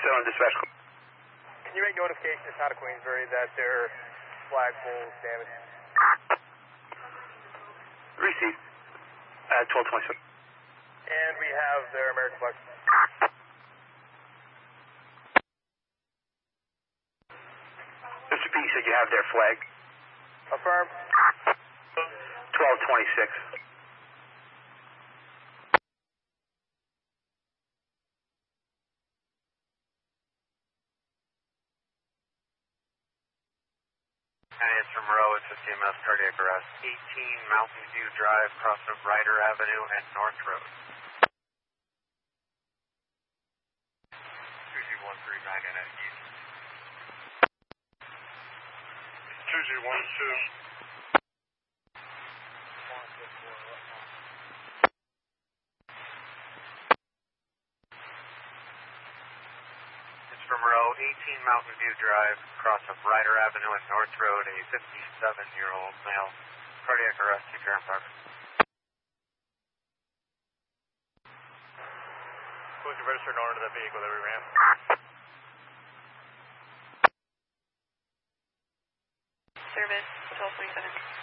still in dispatch. Can you make notification to town of Queensbury that their flagpole is damaged? Received. 1226. And we have their American flag. Mr. P, you said you have their flag. Affirm. 1226. It's from Monroe, it's a CMS cardiac arrest. 18 Mountain View Drive, cross of Ryder Avenue and North Road. 2G139 in at east. 2G12. From row 18 Mountain View Drive, cross of Ryder Avenue and North Road, a 57-year-old male, cardiac arrest, to Karen Park. Who's the registered owner of that vehicle that we ran? Service 1227.